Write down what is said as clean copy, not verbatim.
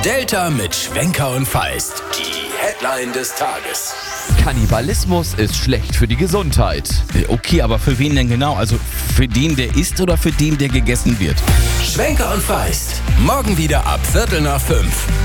Delta mit Schwenker und Feist. Die Headline des Tages. Kannibalismus ist schlecht für die Gesundheit. Okay, aber für wen denn genau? Also für den, der isst oder für den, der gegessen wird? Schwenker und Feist. Morgen wieder ab 4:45.